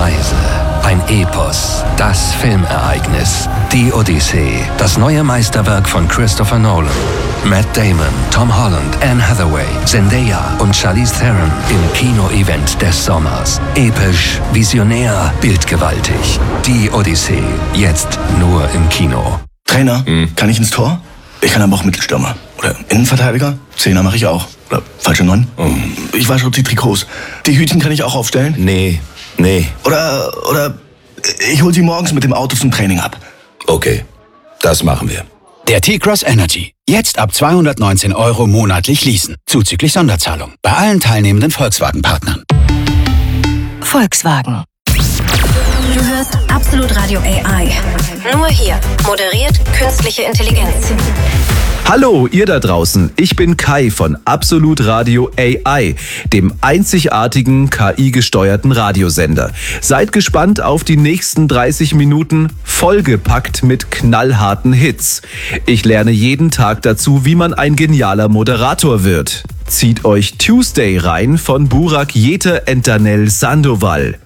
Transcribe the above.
Reise, ein Epos, das Filmereignis. Die Odyssee, das neue Meisterwerk von Christopher Nolan. Matt Damon, Tom Holland, Anne Hathaway, Zendaya und Charlize Theron im Kino-Event des Sommers. Episch, visionär, bildgewaltig. Die Odyssee, jetzt nur im Kino. Trainer, kann ich ins Tor? Ich kann aber auch Mittelstürmer. Oder Innenverteidiger? Zehner mache ich auch. Oder falsche 9? Ich wasche die Trikots. Die Hütchen kann ich auch aufstellen? Nee. Oder ich hol sie morgens mit dem Auto zum Training ab. Okay, das machen wir. Der T-Cross Energy. Jetzt ab 219 € monatlich leasen. Zuzüglich Sonderzahlung. Bei allen teilnehmenden Volkswagen-Partnern. Volkswagen. Du hörst Absolut Radio AI. Nur hier. Moderiert künstliche Intelligenz. Hallo, ihr da draußen. Ich bin Kai von Absolut Radio AI, dem einzigartigen KI-gesteuerten Radiosender. Seid gespannt auf die nächsten 30 Minuten, vollgepackt mit knallharten Hits. Ich lerne jeden Tag dazu, wie man ein genialer Moderator wird. Zieht euch Tuesday rein von Burak Yeter Entanel Sandoval.